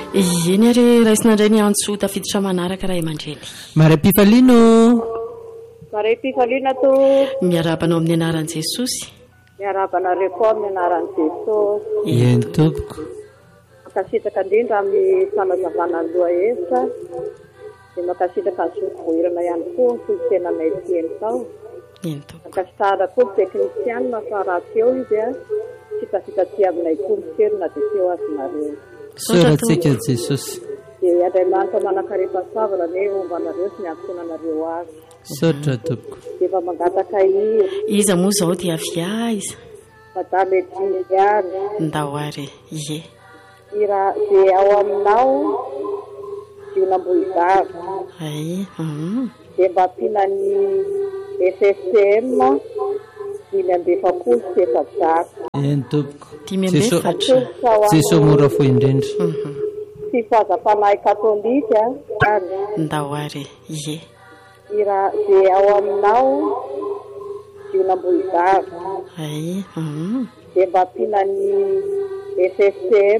Eny ary raisina indray ny antso tafiditra manaraka raha aman-dreny. Maray-pifaliano. Maray-pifaliana to. Miarabanao amin'ny anaran'i Jesosy. Miarabanareo koa amin'ny anaran'i Jesosy. Eny tompoko. Makasitraka indrindra amin'ny fanazavana aloha hevitra. Dia makasitraka ny zokovoirana ihany koa ny tena teny tao. Eny tompoko. Makasitraka koa ny teknisianina fa raha teo izy fitafitatỳ aminay kolotserina dia teo azy nareo. Soratsika Jesosy. Dia Andriamanitra manakarefa-savana ny omba nareo sy ny antonanareo azy. Sotra tompoko. Dia efa mangataka iza moa izao dia avia iza. Madame Ediliane. Ndao ary ie. Dia ao aminao Dionambohidava. Ay. Dia mba ampianany SSM 5 sy 7. Eny tompoko. 5 Jesosy mora fo indrindra. Sy fahazam-panahy katolika. Ndao ary ie. Dia ao aminao Dionambohidava. Ay. Dia mba ampianany SSM